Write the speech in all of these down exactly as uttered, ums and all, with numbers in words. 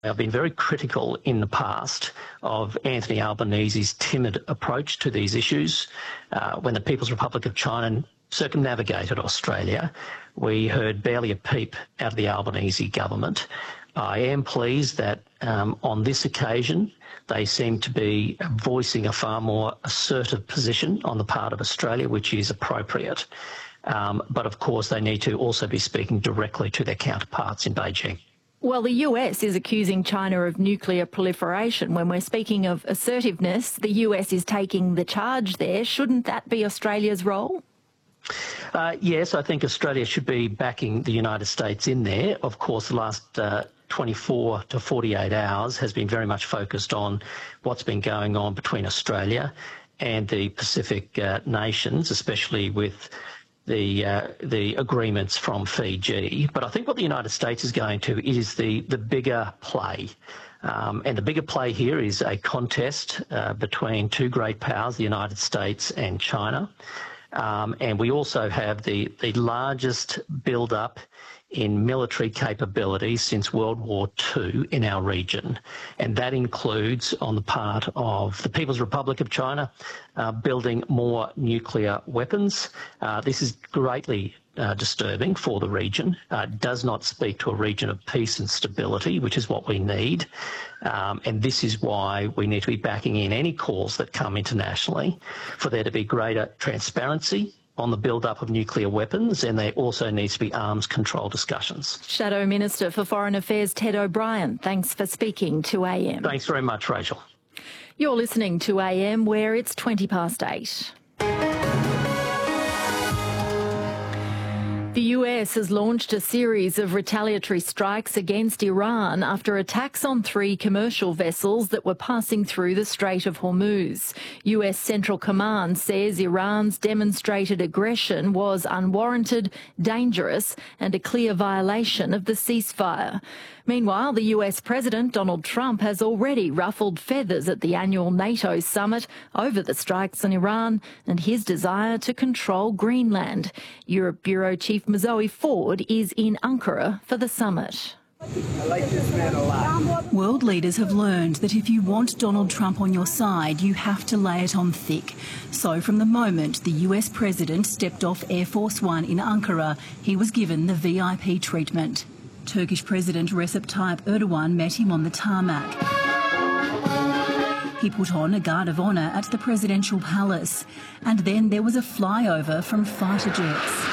I've been very critical in the past of Anthony Albanese's timid approach to these issues. Uh, when the People's Republic of China circumnavigated Australia, we heard barely a peep out of the Albanese government. I am pleased that um, on this occasion they seem to be voicing a far more assertive position on the part of Australia, which is appropriate. Um, but of course they need to also be speaking directly to their counterparts in Beijing. Well, the U S is accusing China of nuclear proliferation. When we're speaking of assertiveness, the U S is taking the charge there. Shouldn't that be Australia's role? Uh, yes, I think Australia should be backing the United States in there. Of course, the last uh, twenty-four to forty-eight hours has been very much focused on what's been going on between Australia and the Pacific uh, nations, especially with the uh, the agreements from Fiji. But I think what the United States is going to is the, the bigger play. Um, and the bigger play here is a contest uh, between two great powers, the United States and China. Um, and we also have the, the largest build-up in military capability since World War Two in our region. And that includes, on the part of the People's Republic of China, uh, building more nuclear weapons. Uh, this is greatly uh, disturbing for the region. Uh, does not speak to a region of peace and stability, which is what we need. Um, and this is why we need to be backing in any calls that come internationally for there to be greater transparency on the build-up of nuclear weapons, and there also needs to be arms control discussions. Shadow Minister for Foreign Affairs Ted O'Brien, thanks for speaking to A M. Thanks very much, Rachel. You're listening to A M, where it's twenty past eight. The U S has launched a series of retaliatory strikes against Iran after attacks on three commercial vessels that were passing through the Strait of Hormuz. U S Central Command says Iran's demonstrated aggression was unwarranted, dangerous and a clear violation of the ceasefire. Meanwhile, the U S President Donald Trump has already ruffled feathers at the annual NATO summit over the strikes on Iran and his desire to control Greenland. Europe Bureau Chief Zoe Ford is in Ankara for the summit. I like this man a lot. World leaders have learned that if you want Donald Trump on your side, you have to lay it on thick. So from the moment the U S President stepped off Air Force One in Ankara, he was given the V I P treatment. Turkish President Recep Tayyip Erdogan met him on the tarmac. He put on a guard of honour at the presidential palace. And then there was a flyover from fighter jets.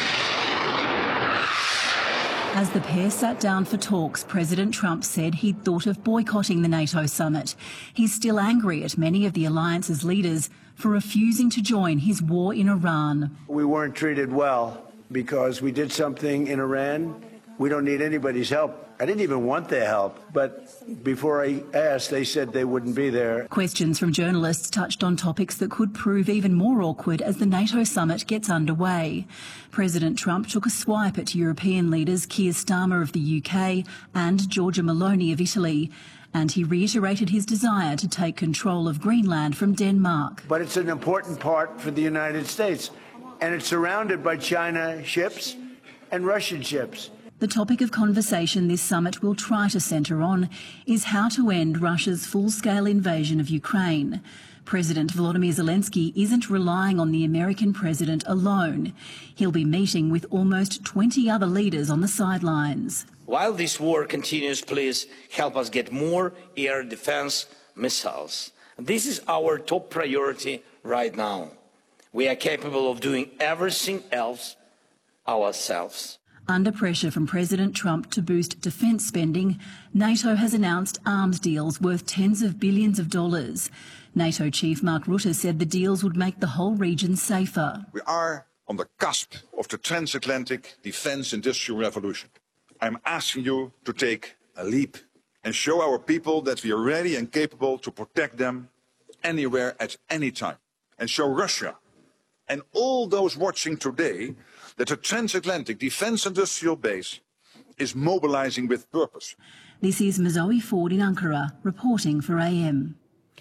As the pair sat down for talks, President Trump said he'd thought of boycotting the NATO summit. He's still angry at many of the alliance's leaders for refusing to join his war in Iran. We weren't treated well because we did something in Iran. We don't need anybody's help. I didn't even want their help, but before I asked, they said they wouldn't be there. Questions from journalists touched on topics that could prove even more awkward as the NATO summit gets underway. President Trump took a swipe at European leaders Keir Starmer of the U K and Giorgia Meloni of Italy, and he reiterated his desire to take control of Greenland from Denmark. But it's an important part for the United States, and it's surrounded by China ships and Russian ships. The topic of conversation this summit will try to centre on is how to end Russia's full-scale invasion of Ukraine. President Volodymyr Zelensky isn't relying on the American president alone. He'll be meeting with almost twenty other leaders on the sidelines. While this war continues, please help us get more air defence missiles. This is our top priority right now. We are capable of doing everything else ourselves. Under pressure from President Trump to boost defence spending, NATO has announced arms deals worth tens of billions of dollars. NATO chief Mark Rutte said the deals would make the whole region safer. We are on the cusp of the transatlantic defence industrial revolution. I'm asking you to take a leap and show our people that we are ready and capable to protect them anywhere at any time. And show Russia and all those watching today that a transatlantic defence industrial base is mobilising with purpose. This is Zoe Ford in Ankara, reporting for A M.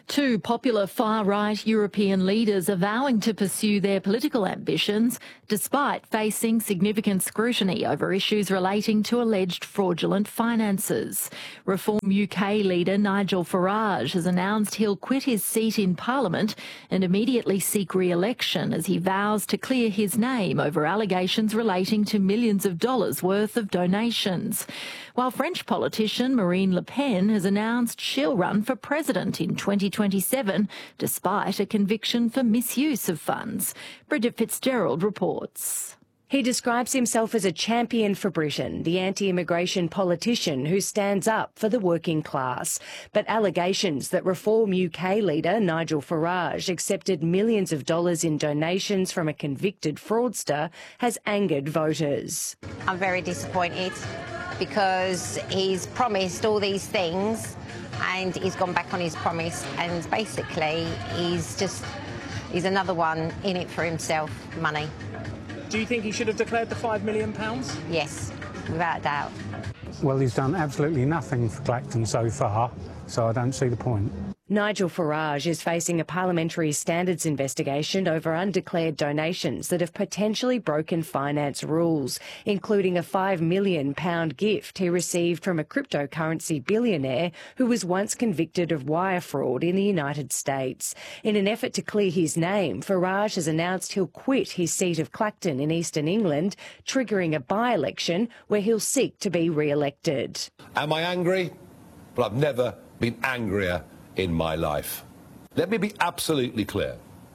Two popular far-right European leaders are vowing to pursue their political ambitions despite facing significant scrutiny over issues relating to alleged fraudulent finances. Reform U K leader Nigel Farage has announced he'll quit his seat in Parliament and immediately seek re-election as he vows to clear his name over allegations relating to millions of dollars worth of donations. While French politician Marine Le Pen has announced she'll run for president in twenty twenty-seven, despite a conviction for misuse of funds. Bridget Fitzgerald reports. He describes himself as a champion for Britain, the anti-immigration politician who stands up for the working class. But allegations that Reform U K leader Nigel Farage accepted millions of dollars in donations from a convicted fraudster has angered voters. I'm very disappointed because he's promised all these things and he's gone back on his promise, and basically he's just, he's another one in it for himself, money. Do you think he should have declared the five million pounds? Yes, without a doubt. Well, he's done absolutely nothing for Clacton so far, so I don't see the point. Nigel Farage is facing a parliamentary standards investigation over undeclared donations that have potentially broken finance rules, including a five million pound gift he received from a cryptocurrency billionaire who was once convicted of wire fraud in the United States. In an effort to clear his name, Farage has announced he'll quit his seat of Clacton in eastern England, triggering a by-election where he'll seek to be re-elected. Am I angry? Well, I've never been angrier in my life. Let me be absolutely clear.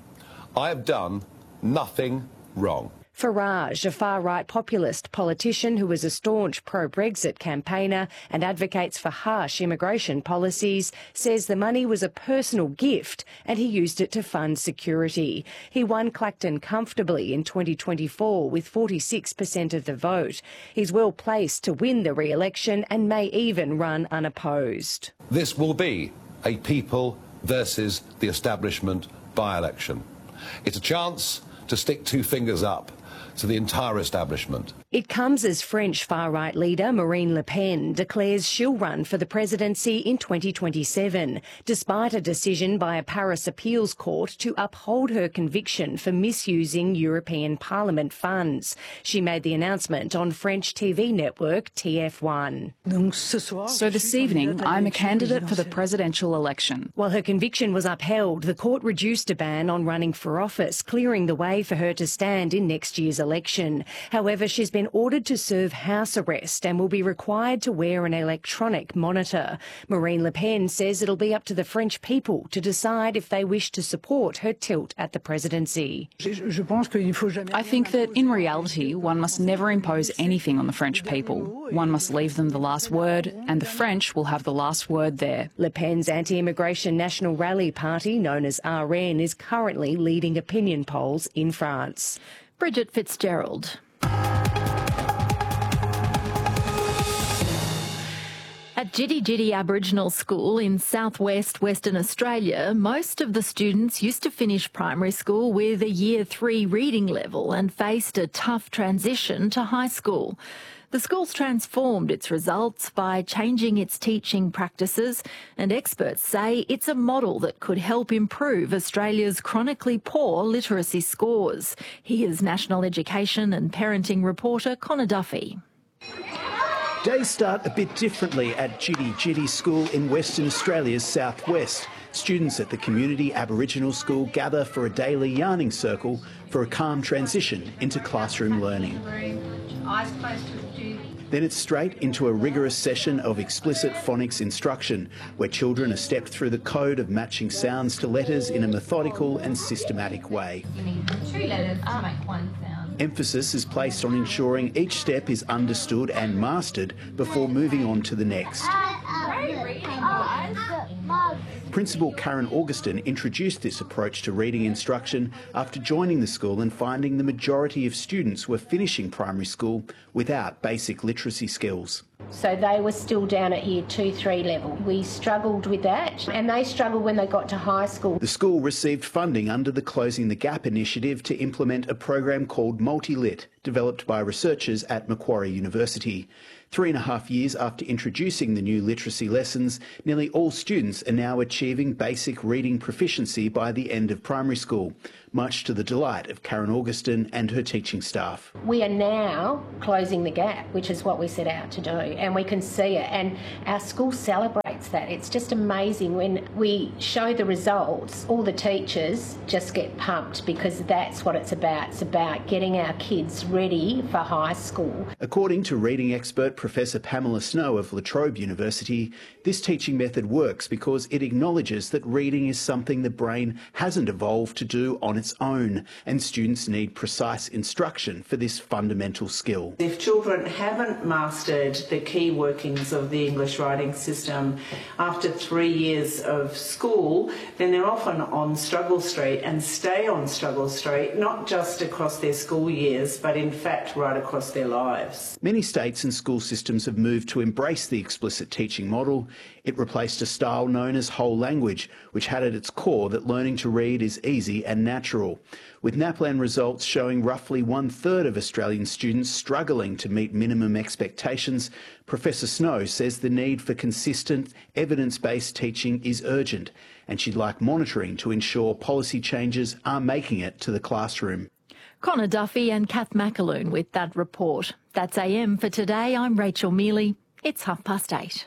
I have done nothing wrong. Farage, a far-right populist politician who is a staunch pro-Brexit campaigner and advocates for harsh immigration policies, says the money was a personal gift and he used it to fund security. He won Clacton comfortably in twenty twenty-four with forty-six percent of the vote. He's well placed to win the re-election and may even run unopposed. This will be a people versus the establishment by-election. It's a chance to stick two fingers up to the entire establishment. It comes as French far-right leader Marine Le Pen declares she'll run for the presidency in twenty twenty-seven, despite a decision by a Paris appeals court to uphold her conviction for misusing European Parliament funds. She made the announcement on French T V network T F one. So this evening, I'm a candidate for the presidential election. While her conviction was upheld, the court reduced a ban on running for office, clearing the way for her to stand in next year's election. However, she's been ordered to serve house arrest and will be required to wear an electronic monitor. Marine Le Pen says it'll be up to the French people to decide if they wish to support her tilt at the presidency. I think that in reality, one must never impose anything on the French people. One must leave them the last word, and the French will have the last word there. Le Pen's anti-immigration National Rally Party, known as R N, is currently leading opinion polls in France. Bridget Fitzgerald. At Jitty Jitty Aboriginal School in southwest Western Australia, most of the students used to finish primary school with a year three reading level and faced a tough transition to high school. The school's transformed its results by changing its teaching practices, and experts say it's a model that could help improve Australia's chronically poor literacy scores. Here's National Education and Parenting reporter Connor Duffy. Days start a bit differently at Jitty Jitty School in Western Australia's southwest. Students at the community Aboriginal school gather for a daily yarning circle for a calm transition into classroom learning. Then it's straight into a rigorous session of explicit phonics instruction, where children are stepped through the code of matching sounds to letters in a methodical and systematic way. You need two letters to make one sound. Emphasis is placed on ensuring each step is understood and mastered before moving on to the next. Principal Karen Augustin introduced this approach to reading instruction after joining the school and finding the majority of students were finishing primary school without basic literacy skills. So they were still down at year two, three level. We struggled with that, and they struggled when they got to high school. The school received funding under the Closing the Gap initiative to implement a program called MultiLit developed by researchers at Macquarie University. Three and a half years after introducing the new literacy lessons, nearly all students are now achieving basic reading proficiency by the end of primary school, much to the delight of Karen Augustin and her teaching staff. We are now closing the gap, which is what we set out to do, and we can see it, and our school celebrates that. It's just amazing when we show the results, all the teachers just get pumped because that's what it's about. It's about getting our kids ready for high school. According to reading expert Professor Pamela Snow of La Trobe University, this teaching method works because it acknowledges that reading is something the brain hasn't evolved to do on its own, and students need precise instruction for this fundamental skill. If children haven't mastered the key workings of the English writing system after three years of school, then they're often on struggle street and stay on struggle street, not just across their school years, but in fact right across their lives. Many states and school systems have moved to embrace the explicit teaching model. It replaced a style known as whole language, which had at its core that learning to read is easy and natural. With NAPLAN results showing roughly one-third of Australian students struggling to meet minimum expectations, Professor Snow says the need for consistent, evidence-based teaching is urgent, and she'd like monitoring to ensure policy changes are making it to the classroom. Connor Duffy and Kath McAloon with that report. That's A M for today. I'm Rachel Mealy. It's half past eight.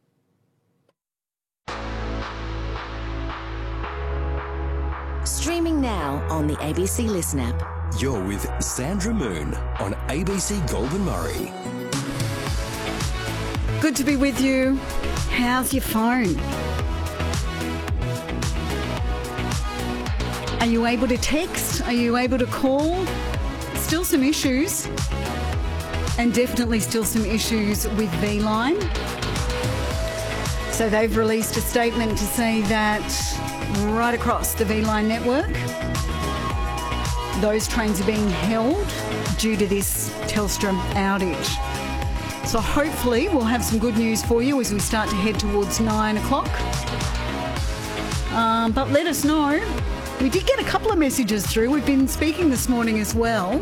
Streaming now on the A B C Listen app. You're with Sandra Moon on A B C Goulburn Murray. Good to be with you. How's your phone? Are you able to text? Are you able to call? Still some issues. And definitely still some issues with V-Line. So they've released a statement to say that right across the V-Line network, those trains are being held due to this Telstra outage. So hopefully we'll have some good news for you as we start to head towards nine o'clock. Um, but let us know. We did get a couple of messages through. We've been speaking this morning as well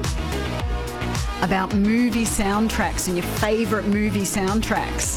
about movie soundtracks and your favourite movie soundtracks.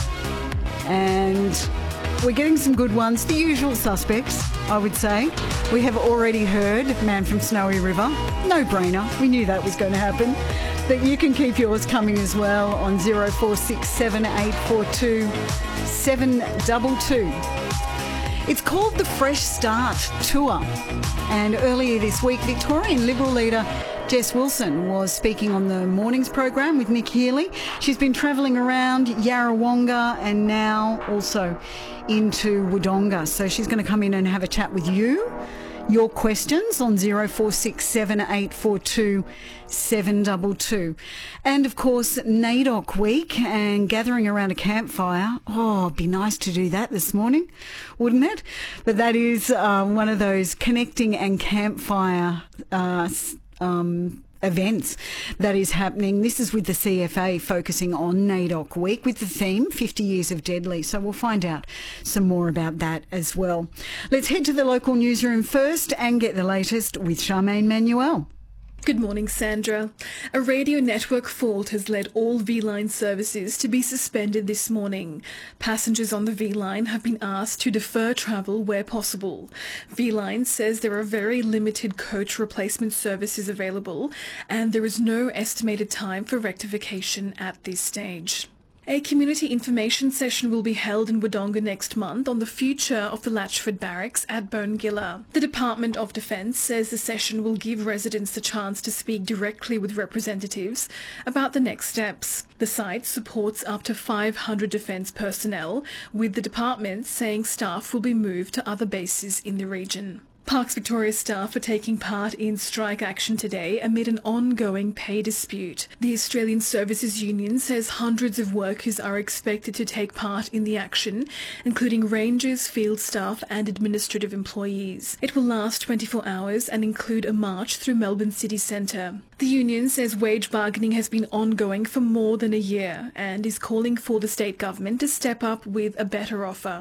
And we're getting some good ones. The usual suspects, I would say. We have already heard Man from Snowy River. No brainer. We knew that was going to happen. But you can keep yours coming as well on zero four six seven eight four two seven two two. It's called the Fresh Start Tour. And earlier this week, Victorian Liberal leader Jess Wilson was speaking on the morning's program with Nick Healy. She's been travelling around Yarrawonga and now also into Wodonga. So she's going to come in and have a chat with you. Your questions on zero four six seven eight four two seven two two. And of course, NAIDOC week and gathering around a campfire. Oh, it'd be nice to do that this morning, wouldn't it? But that is uh, one of those connecting and campfire uh, um events that is happening. This is with the C F A focusing on NAIDOC week with the theme fifty years of Deadly. So we'll find out some more about that as well. Let's head to the local newsroom first and get the latest with Charmaine Manuel. Good morning, Sandra. A radio network fault has led all V-Line services to be suspended this morning. Passengers on the V-Line have been asked to defer travel where possible. V-Line says there are very limited coach replacement services available and there is no estimated time for rectification at this stage. A community information session will be held in Wodonga next month on the future of the Latchford Barracks at Bongilla. The Department of Defence says the session will give residents the chance to speak directly with representatives about the next steps. The site supports up to five hundred Defence personnel, with the department saying staff will be moved to other bases in the region. Parks Victoria staff are taking part in strike action today amid an ongoing pay dispute. The Australian Services Union says hundreds of workers are expected to take part in the action, including rangers, field staff and administrative employees. It will last twenty-four hours and include a march through Melbourne city centre. The union says wage bargaining has been ongoing for more than a year and is calling for the state government to step up with a better offer.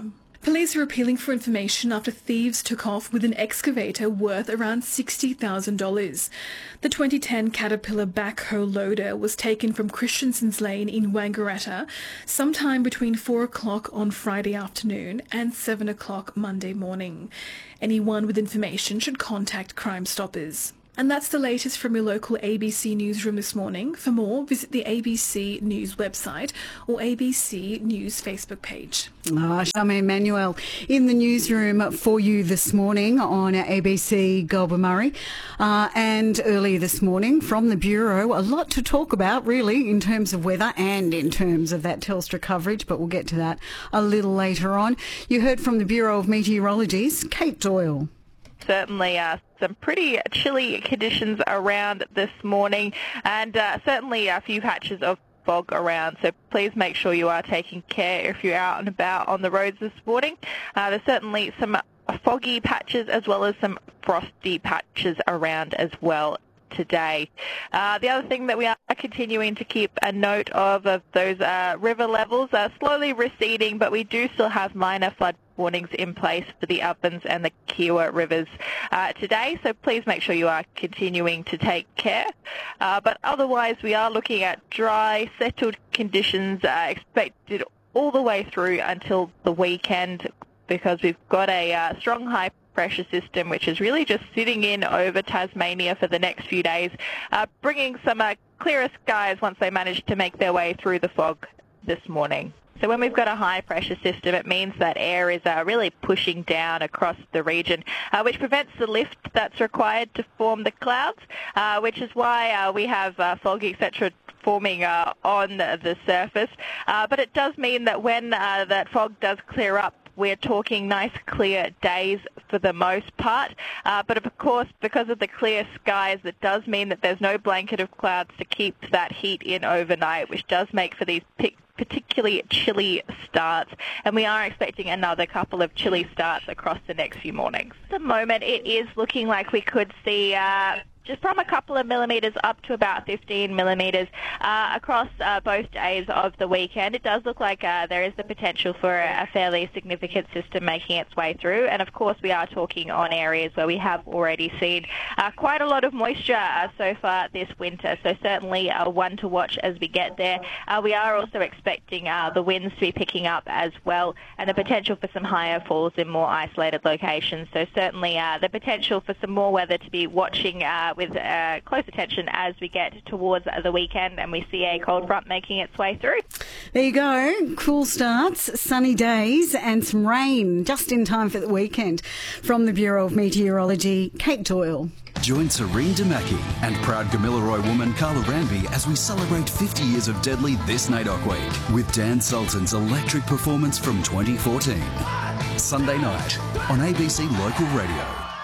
Police are appealing for information after thieves took off with an excavator worth around sixty thousand dollars. The twenty ten Caterpillar backhoe loader was taken from Christensen's Lane in Wangaratta sometime between four o'clock on Friday afternoon and seven o'clock Monday morning. Anyone with information should contact Crime Stoppers. And that's the latest from your local A B C newsroom this morning. For more, visit the A B C News website or A B C News Facebook page. Ah, Charmaine Manuel in the newsroom for you this morning on A B C Goulburn-Murray. Uh, and earlier this morning from the Bureau, a lot to talk about really in terms of weather and in terms of that Telstra coverage, but we'll get to that a little later on. You heard from the Bureau of Meteorology's Kate Doyle. Certainly uh, some pretty chilly conditions around this morning, and uh, certainly a few patches of fog around, so please make sure you are taking care if you're out and about on the roads this morning. Uh, there's certainly some foggy patches as well as some frosty patches around as well today. Uh, the other thing that we are continuing to keep a note of of those uh, river levels are slowly receding, but we do still have minor flood warnings in place for the Ovens and the Kiewa rivers uh, today, so please make sure you are continuing to take care. Uh, but otherwise, we are looking at dry, settled conditions uh, expected all the way through until the weekend, because we've got a uh, strong high pressure system which is really just sitting in over Tasmania for the next few days, uh, bringing some uh, clearer skies once they manage to make their way through the fog this morning. So when we've got a high pressure system, it means that air is uh, really pushing down across the region, uh, which prevents the lift that's required to form the clouds, uh, which is why uh, we have uh, fog, et cetera, forming uh, on the surface. Uh, but it does mean that when uh, that fog does clear up, we're talking nice clear days for the most part, uh, but of course because of the clear skies, it does mean that there's no blanket of clouds to keep that heat in overnight, which does make for these pic particularly chilly starts, and we are expecting another couple of chilly starts across the next few mornings. At the moment it is looking like we could see uh, just from a couple of millimetres up to about fifteen millimetres uh, across uh, both days of the weekend. It does look like uh, there is the potential for a fairly significant system making its way through, and of course we are talking on areas where we have already seen uh, quite a lot of moisture uh, so far this winter, so certainly uh, one to watch as we get there. Uh, we are also expecting uh, the winds to be picking up as well, and the potential for some higher falls in more isolated locations, so certainly uh, the potential for some more weather to be watching uh, with uh, close attention as we get towards the weekend and we see a cold front making its way through. There you go. Cool starts, sunny days and some rain just in time for the weekend. From the Bureau of Meteorology, Kate Doyle. Join Serene Damaki and proud Gamilaroi woman Carla Ranby as we celebrate fifty years of Deadly this N A I D O C Week with Dan Sultan's electric performance from twenty fourteen. Sunday night on A B C Local Radio.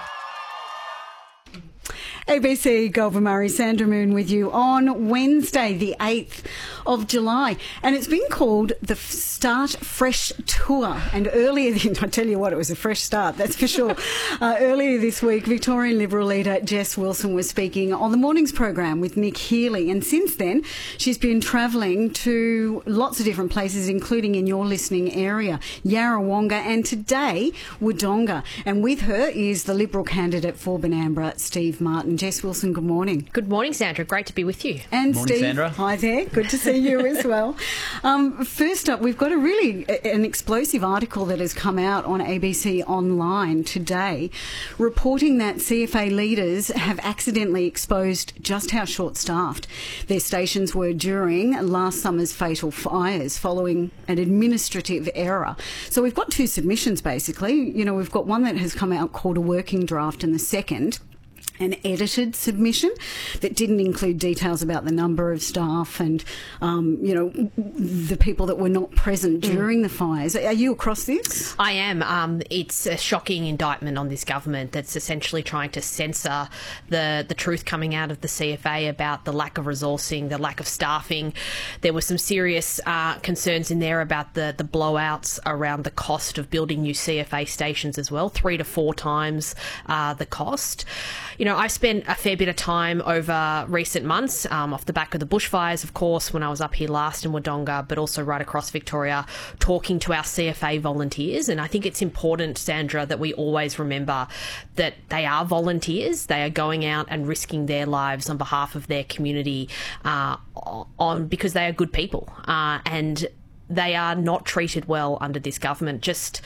A B C Goulburn-Murray, Sandra Moon with you on Wednesday the eighth of July, and it's been called the Start Fresh Tour, and earlier, I tell you what, it was a fresh start, that's for sure. uh, earlier this week, Victorian Liberal leader Jess Wilson was speaking on the morning's program with Nick Healy, and since then she's been travelling to lots of different places, including in your listening area, Yarrawonga, and today Wodonga, and with her is the Liberal candidate for Benambra, Steve Martin. Jess Wilson, good morning. Good morning, Sandra. Great to be with you. And morning, Steve, Sandra. Hi there. Good to see you as well. Um, first up, we've got a really an explosive article that has come out on A B C Online today, reporting that C F A leaders have accidentally exposed just how short-staffed their stations were during last summer's fatal fires following an administrative error. So we've got two submissions, basically. You know, we've got one that has come out called a working draft, and the second an edited submission that didn't include details about the number of staff and, um, you know, the people that were not present during mm. the fires. Are you across this? I am. Um, it's a shocking indictment on this government that's essentially trying to censor the, the truth coming out of the C F A about the lack of resourcing, the lack of staffing. There were some serious uh, concerns in there about the, the blowouts around the cost of building new C F A stations as well, three to four times uh, the cost. You you know, I've spent a fair bit of time over recent months, um, off the back of the bushfires, of course, when I was up here last in Wodonga, but also right across Victoria, talking to our C F A volunteers. And I think it's important, Sandra, that we always remember that they are volunteers. They are going out and risking their lives on behalf of their community, uh, on because they are good people, uh, and they are not treated well under this government. Just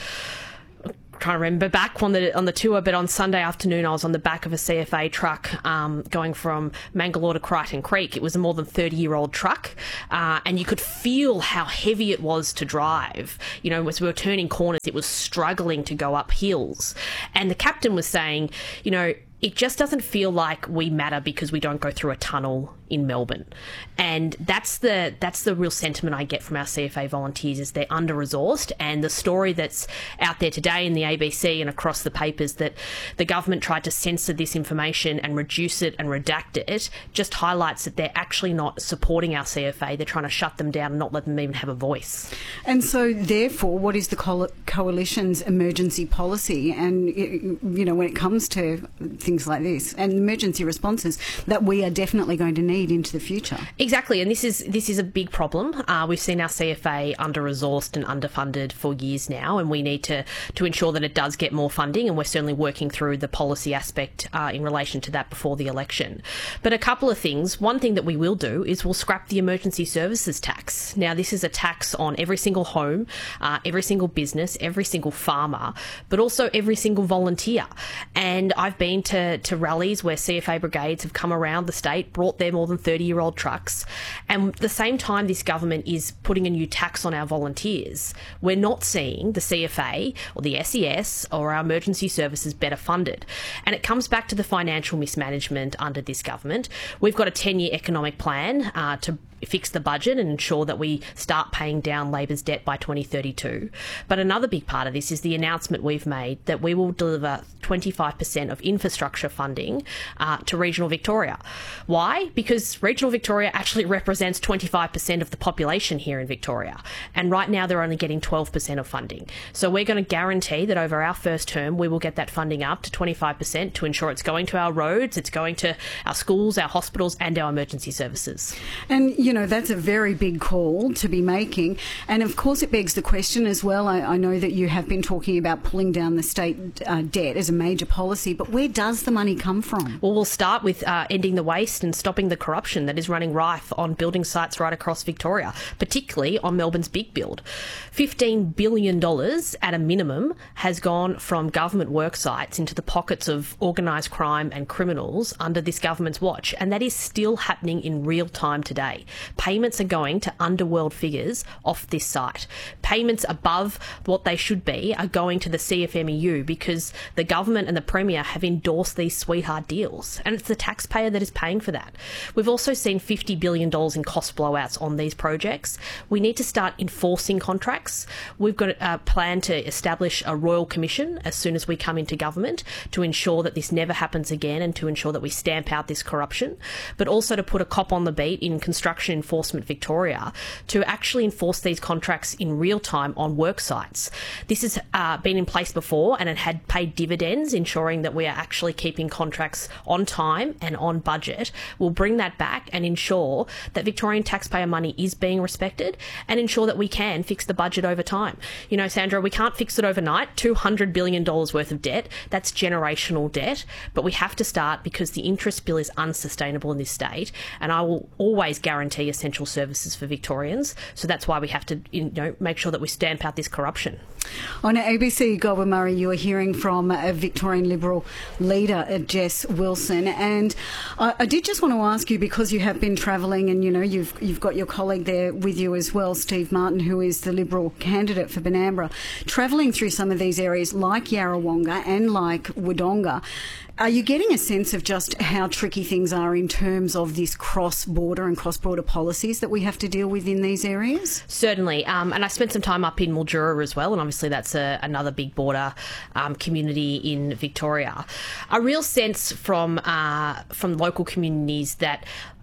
trying to remember back on the on the tour, but on Sunday afternoon I was on the back of a C F A truck um, going from Mangalore to Crichton Creek. It was a more than thirty year old truck, uh, and you could feel how heavy it was to drive. You know, as we were turning corners, it was struggling to go up hills, and the captain was saying, you know, it just doesn't feel like we matter because we don't go through a tunnel in Melbourne. And that's the that's the real sentiment I get from our C F A volunteers, is they're under-resourced. And the story that's out there today in the A B C and across the papers that the government tried to censor this information and reduce it and redact it just highlights that they're actually not supporting our C F A. They're trying to shut them down and not let them even have a voice. And so, therefore, what is the co- coalition's emergency policy? And, you know, when it comes to things like this and emergency responses that we are definitely going to need into the future. Exactly, and this is this is a big problem. Uh, we've seen our C F A under-resourced and underfunded for years now, and we need to to ensure that it does get more funding, and we're certainly working through the policy aspect uh, in relation to that before the election. But a couple of things. One thing that we will do is we'll scrap the emergency services tax. Now, this is a tax on every single home, uh, every single business, every single farmer, but also every single volunteer. And I've been to, to rallies where C F A brigades have come around the state, brought their more than thirty year old trucks, and at the same time this government is putting a new tax on our volunteers, we're not seeing the C F A or the S E S or our emergency services better funded. And it comes back to the financial mismanagement under this government. We've got a ten year economic plan uh, to fix the budget and ensure that we start paying down Labor's debt by twenty thirty-two. But another big part of this is the announcement we've made that we will deliver twenty-five percent of infrastructure funding uh, to regional Victoria. Why? Because regional Victoria actually represents twenty-five percent of the population here in Victoria. And right now they're only getting twelve percent of funding. So we're going to guarantee that over our first term, we will get that funding up to twenty-five percent to ensure it's going to our roads, it's going to our schools, our hospitals and our emergency services. And you know, that's a very big call to be making. And of course, it begs the question as well. I, I know that you have been talking about pulling down the state uh, debt as a major policy, but where does the money come from? Well, we'll start with uh, ending the waste and stopping the corruption that is running rife on building sites right across Victoria, particularly on Melbourne's big build. fifteen billion dollars at a minimum has gone from government work sites into the pockets of organised crime and criminals under this government's watch, and that is still happening in real time today. Payments are going to underworld figures off this site. Payments above what they should be are going to the C F M E U because the government and the Premier have endorsed these sweetheart deals, and it's the taxpayer that is paying for that. We've also seen fifty billion dollars in cost blowouts on these projects. We need to start enforcing contracts. We've got a plan to establish a royal commission as soon as we come into government to ensure that this never happens again and to ensure that we stamp out this corruption, but also to put a cop on the beat in Construction Enforcement Victoria to actually enforce these contracts in real time on work sites. This has uh, been in place before and it had paid dividends, ensuring that we are actually keeping contracts on time and on budget. We'll bring that back and ensure that Victorian taxpayer money is being respected and ensure that we can fix the budget over time. You know, Sandra, we can't fix it overnight. two hundred billion dollars worth of debt, that's generational debt, but we have to start because the interest bill is unsustainable in this state, and I will always guarantee essential services for Victorians. So that's why we have to, you know, make sure that we stamp out this corruption. On A B C Goulburn Murray, you are hearing from a Victorian Liberal leader, Jess Wilson, and I, I did just want to ask you, because you have been travelling and you know you've you've got your colleague there with you as well, Steve Martin, who is the Liberal candidate for Benambra, travelling through some of these areas like Yarrawonga and like Wodonga. Are you getting a sense of just how tricky things are in terms of this cross-border and cross-border policies that we have to deal with in these areas? Certainly, um, and I spent some time up in Mildura as well, and obviously that's a, another big border um, community in Victoria. A real sense from uh, from local communities that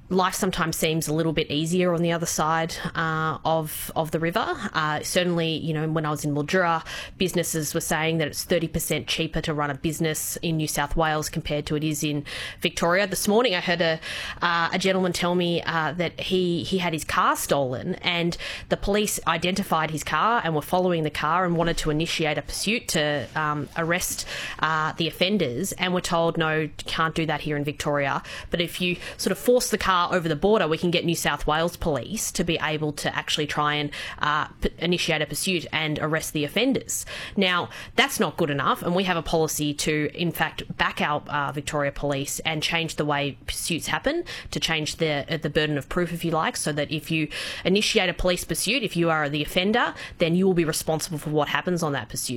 life sometimes seems a little bit easier on the other side uh, of of the river. Uh, certainly, you know, when I was in Mildura, businesses were saying that it's thirty percent cheaper to run a business in New South Wales compared to it is in Victoria. This morning I heard a uh, a gentleman tell me uh, that he, he had his car stolen, and the police identified his car and were following the car and wanted to initiate a pursuit to um, arrest uh, the offenders, and were told, no, can't do that here in Victoria. But if you sort of force the car over the border, we can get New South Wales police to be able to actually try and uh, p- initiate a pursuit and arrest the offenders. Now, that's not good enough, and we have a policy to, in fact, back our uh, Victoria Police and change the way pursuits happen, to change the uh, the burden of proof, if you like, so that if you initiate a police pursuit, if you are the offender, then you will be responsible for what happens on that pursuit.